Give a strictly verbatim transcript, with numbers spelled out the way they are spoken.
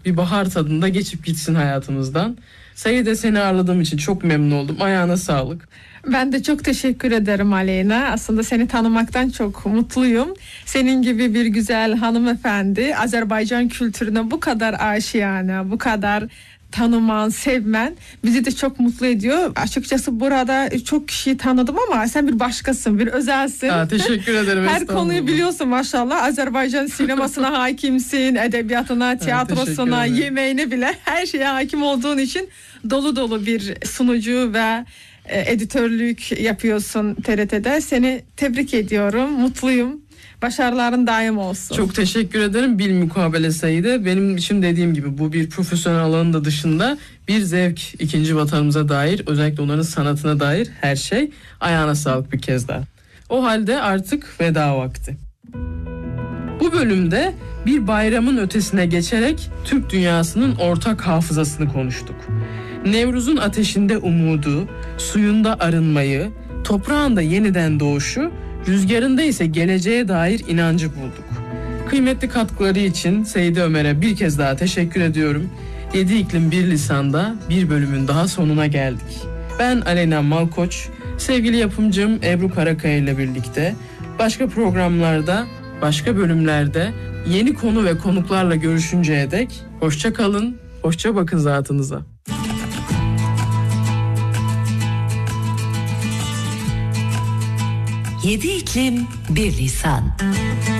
bir bahar tadında geçip gitsin hayatımızdan. Saide, seni ağırladığım için çok memnun oldum. Ayağına sağlık. Ben de çok teşekkür ederim Aleyna. Aslında seni tanımaktan çok mutluyum. Senin gibi bir güzel hanımefendi, Azerbaycan kültürüne bu kadar aşina, bu kadar tanıman, sevmen bizi de çok mutlu ediyor. Açıkçası burada çok kişiyi tanıdım ama sen bir başkasın, bir özelsin. Aa, teşekkür ederim. Her konuyu biliyorsun maşallah. Azerbaycan sinemasına hakimsin, edebiyatına, tiyatrosuna, evet, yemeğine bile her şeye hakim olduğun için dolu dolu bir sunucu ve editörlük yapıyorsun T R T'de. Seni tebrik ediyorum, mutluyum. Başarıların daim olsun. Çok teşekkür ederim. Bilmukabele Saide. Benim için dediğim gibi bu bir profesyonel alanın da dışında bir zevk. İkinci vatanımıza dair, özellikle onların sanatına dair her şey. Ayağına sağlık bir kez daha. O halde artık veda vakti. Bu bölümde bir bayramın ötesine geçerek Türk dünyasının ortak hafızasını konuştuk. Nevruz'un ateşinde umudu, suyunda arınmayı, toprağında yeniden doğuşu, rüzgarında ise geleceğe dair inancı bulduk. Kıymetli katkıları için Saide Ömer'e bir kez daha teşekkür ediyorum. Yedi iklim bir lisanda bir bölümün daha sonuna geldik. Ben Aleyna Malkoç, sevgili yapımcım Ebru Karakaya ile birlikte başka programlarda, başka bölümlerde yeni konu ve konuklarla görüşünceye dek hoşça kalın, hoşça bakın zatınıza. Yedi iklim bir lisan.